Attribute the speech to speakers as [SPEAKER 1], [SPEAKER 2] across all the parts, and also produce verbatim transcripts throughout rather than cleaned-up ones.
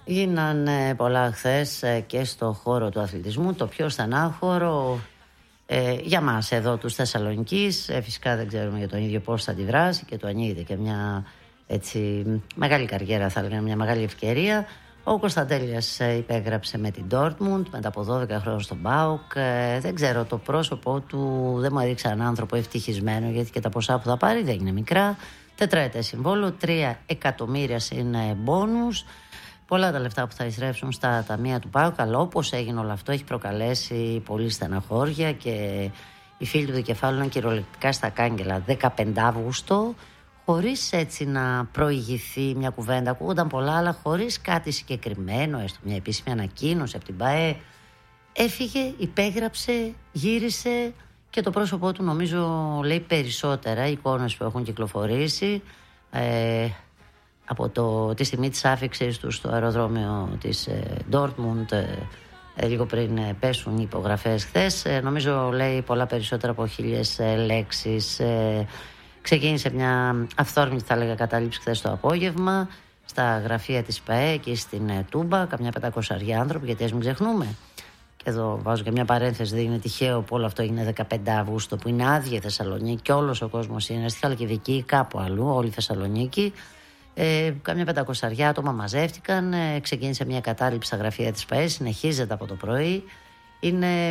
[SPEAKER 1] Γίνανε πολλά χθες και στο χώρο του αθλητισμού. Το πιο στενάχωρο ε, για μας εδώ τους Θεσσαλονικής, ε, φυσικά δεν ξέρουμε για τον ίδιο πώς θα αντιδράσει και του ανοίγεται και μια έτσι, μεγάλη καριέρα, θα έλεγα, μια μεγάλη ευκαιρία. Ο Κωνσταντέλιας υπέγραψε με την Dortmund μετά από δώδεκα χρόνια στον ΠΑΟΚ. Ε, δεν ξέρω, το πρόσωπό του δεν μου έδειξε έναν άνθρωπο ευτυχισμένο, γιατί και τα ποσά που θα πάρει δεν είναι μικρά. Τετραετές συμβόλαιο, τρία εκατομμύρια συν μπόνους. Πολλά τα λεφτά που θα εισρέψουν στα ταμεία του ΠΑΟΚ, αλλά όπως έγινε όλο αυτό έχει προκαλέσει πολύ στεναχώρια και οι φίλοι του δικεφάλου είναι κυριολεκτικά στα κάγκελα. δεκαπέντε Αυγούστου, χωρίς έτσι να προηγηθεί μια κουβέντα, ακούγονταν πολλά, αλλά χωρίς κάτι συγκεκριμένο, έστω μια επίσημη ανακοίνωση από την ΠΑΕ, έφυγε, υπέγραψε, γύρισε και το πρόσωπό του νομίζω λέει περισσότερα, οι εικόνες που έχουν κυκλοφορήσει. Ε, από το, τη στιγμή της άφηξης του στο αεροδρόμιο της ε, Dortmund ε, ε, λίγο πριν ε, πέσουν οι υπογραφές χθες, ε, νομίζω λέει πολλά περισσότερα από χίλιες ε, λέξεις. ε, ξεκίνησε μια αυθόρμητη, θα έλεγα, κατάληψη χθες το απόγευμα στα γραφεία της ΠΑΕ και στην ε, Τούμπα, καμιά πεντακόσια άνθρωποι, γιατί ας μην ξεχνούμε, και εδώ βάζω και μια παρένθεση, δεν είναι τυχαίο που όλο αυτό είναι δεκαπέντε Αυγούστου, που είναι άδεια η Θεσσαλονίκη και όλος ο κόσμος είναι στη Χαλκιδική ή κάπου αλλού, όλη η Θεσσαλονίκη. Ε, κάμια πεντακόσια άτομα μαζεύτηκαν, ε, ξεκίνησε μια κατάληψη στα γραφεία της ΠΑΕ, συνεχίζεται από το πρωί. Είναι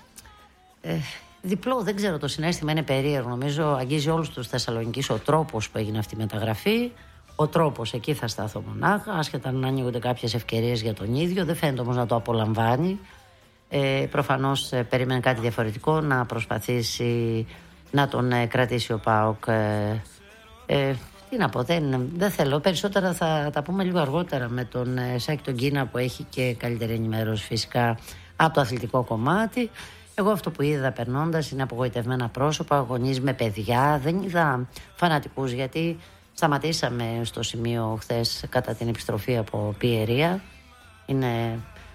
[SPEAKER 1] ε, διπλό, δεν ξέρω, το συναίσθημα είναι περίεργο. Νομίζω αγγίζει όλους τους Θεσσαλονικείς ο τρόπος που έγινε αυτή η μεταγραφή. Ο τρόπος, εκεί θα στάθω μονάχα, άσχετα να ανοίγονται κάποιες ευκαιρίες για τον ίδιο. Δεν φαίνεται όμως να το απολαμβάνει. Ε, προφανώς ε, περίμενε κάτι διαφορετικό, να προσπαθήσει να τον ε, κρατήσει ο ΠΑΟΚ. Ε, ε, Τι να πω, δεν, δεν θέλω. Περισσότερα θα τα πούμε λίγο αργότερα με τον ε, Σάκη τον Κίνα, που έχει και καλύτερη ενημέρωση φυσικά από το αθλητικό κομμάτι. Εγώ αυτό που είδα περνώντας είναι απογοητευμένα πρόσωπα, γονείς με παιδιά. Δεν είδα φανατικούς, γιατί σταματήσαμε στο σημείο χθες κατά την επιστροφή από Πιερία. Είναι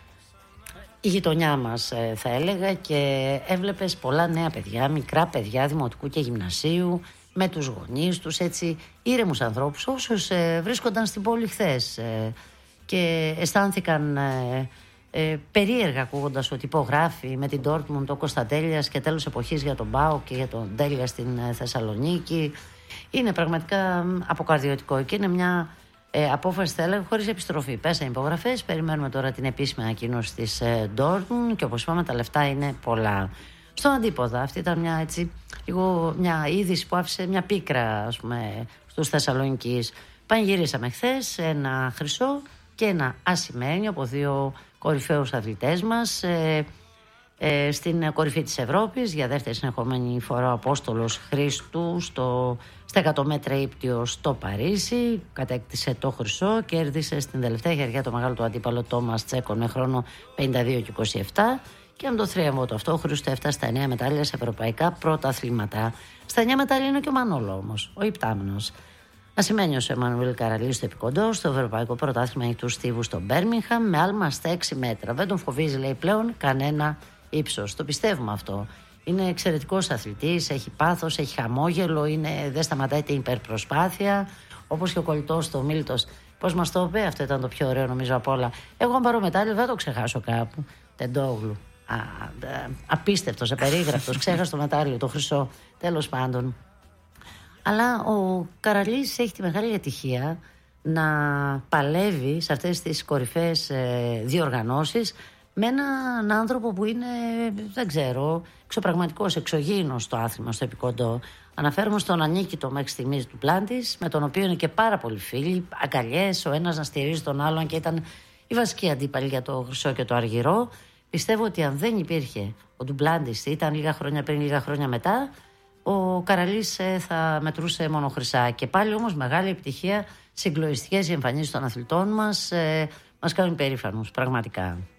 [SPEAKER 1] η γειτονιά μας, ε, θα έλεγα, και έβλεπες πολλά νέα παιδιά, μικρά παιδιά δημοτικού και γυμνασίου, με τους γονείς τους, έτσι ήρεμους ανθρώπους, όσους ε, βρίσκονταν στην πόλη χθες ε, και αισθάνθηκαν ε, ε, περίεργα ακούγοντας ότι υπογράφει με την Dortmund ο Κωνσταντέλιας και τέλος εποχής για τον ΠΑΟΚ και για τον Τέλεια στην ε, Θεσσαλονίκη. Είναι πραγματικά αποκαρδιωτικό και είναι μια ε, απόφαση, θα έλεγα, χωρίς επιστροφή. Πέσαν υπογραφές, περιμένουμε τώρα την επίσημη ανακοίνωση της ε, Dortmund και όπως είπαμε τα λεφτά είναι πολλά. Στον αντίποδα, αυτή ήταν μια, έτσι, λίγο μια είδηση που άφησε μια πίκρα, ας πούμε, στους Θεσσαλονικείς. Πανηγυρίσαμε χθες ένα χρυσό και ένα ασημένιο από δύο κορυφαίους αθλητές μας ε, ε, στην κορυφή της Ευρώπης. Για δεύτερη συνεχόμενη φορά ο Απόστολος Χρήστου στο, στα εκατό μέτρα ύπτιο στο Παρίσι. Κατέκτησε το χρυσό, κέρδισε στην τελευταία χεριά το μεγάλο του αντίπαλο Τόμας Τσέκον με χρόνο πενήντα δύο και είκοσι επτά. Και με το θρίαμβο του αυτό, ο Χρήστος έφτασε στα εννέα μετάλλια σε ευρωπαϊκά πρωταθλήματα. Στα εννέα μετάλλια είναι και ο Μανόλο όμως, ο υπτάμενος. Ασημένιος ο Εμμανουήλ Καραλής στο επικοντό, στο ευρωπαϊκό πρωτάθλημα ανοιχτού στίβου στο Μπέρμιγχαμ, με άλμα στα έξι μέτρα. Δεν τον φοβίζει, λέει, πλέον κανένα ύψος. Το πιστεύουμε αυτό. Είναι εξαιρετικός αθλητής, έχει πάθος, έχει χαμόγελο, είναι, δεν σταματάει την υπερπροσπάθεια. Όπως και ο κολλητός του, ο Μίλτος. Πώς μας το είπε, αυτό ήταν το πιο ωραίο νομίζω από όλα. Εγώ, αν πάρω μετάλλιο, δεν το ξεχάσω κάπου. Τεντόγλου. Α, απίστευτος, απερίγραπτος, ξέχασε το μετάλλιο, το χρυσό, τέλος πάντων. Αλλά ο Καραλής έχει τη μεγάλη ατυχία να παλεύει σε αυτές τις κορυφαίες ε, διοργανώσεις με έναν άνθρωπο που είναι, δεν ξέρω, εξωπραγματικός, εξωγήινος στο άθλημα, στο επικοντό. Αναφέρομαι στον Ανίκητο μέχρι στιγμής του Πλάντης, με τον οποίο είναι και πάρα πολλοί φίλοι, αγκαλιές, ο ένας να στηρίζει τον άλλον, και ήταν η βασική αντίπαλη για το χρυσό και το αργυρό. Πιστεύω ότι αν δεν υπήρχε ο Ντουμπλάντης, ήταν λίγα χρόνια πριν, λίγα χρόνια μετά, ο Καραλής θα μετρούσε μόνο χρυσά. Και πάλι όμως μεγάλη επιτυχία, συγκλονιστικές οι εμφανίσεις των αθλητών μας, μας κάνουν περήφανους πραγματικά.